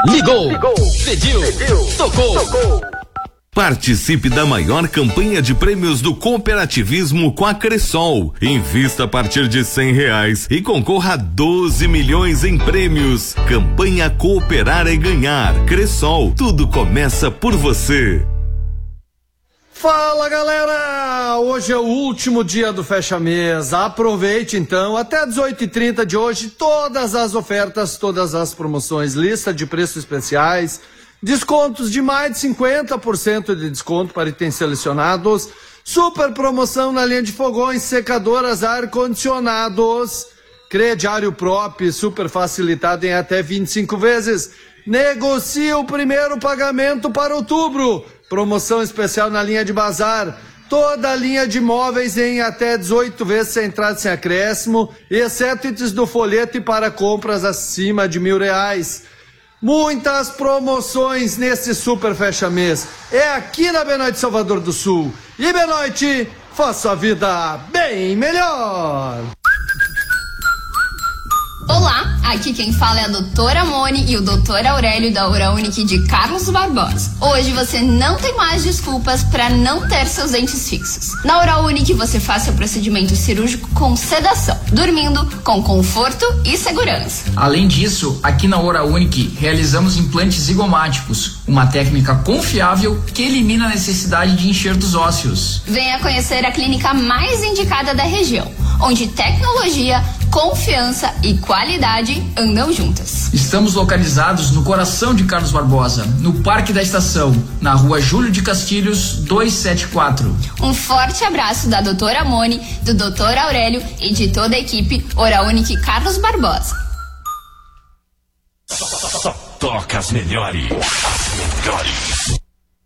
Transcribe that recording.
Ligou, pediu, tocou. Participe da maior campanha de prêmios do cooperativismo com a Cressol. Invista a partir de R$100 e concorra a 12 milhões em prêmios. Campanha Cooperar é Ganhar. Cressol, tudo começa por você. Fala, galera! Hoje é o último dia do Fecha Mês. Aproveite então, até 18h30 de hoje, todas as ofertas, todas as promoções, lista de preços especiais, descontos de mais de 50% de desconto para itens selecionados, super promoção na linha de fogões, secadoras, ar-condicionados, crediário próprio, super facilitado em até 25 vezes. Negocie o primeiro pagamento para outubro. Promoção especial na linha de bazar. Toda a linha de móveis em até 18 vezes sem entrada, sem acréscimo, exceto itens do folheto e para compras acima de R$1.000. Muitas promoções nesse super fecha-mês. É aqui na Benoite Salvador do Sul. E Benoite, faça a vida bem melhor. Olá, aqui quem fala é a doutora Moni e o doutor Aurélio da Uraunic de Carlos Barbosa. Hoje você não tem mais desculpas para não ter seus dentes fixos. Na Uraunic você faz seu procedimento cirúrgico com sedação, dormindo com conforto e segurança. Além disso, aqui na Uraunic realizamos implantes zigomáticos, uma técnica confiável que elimina a necessidade de enxertos ósseos. Venha conhecer a clínica mais indicada da região, onde tecnologia, confiança e qualidade andam juntas. Estamos localizados no coração de Carlos Barbosa, no Parque da Estação, na rua Júlio de Castilhos, 274. Um forte abraço da doutora Moni, do doutor Aurélio e de toda a equipe Uraunic Carlos Barbosa. Só toca as melhores.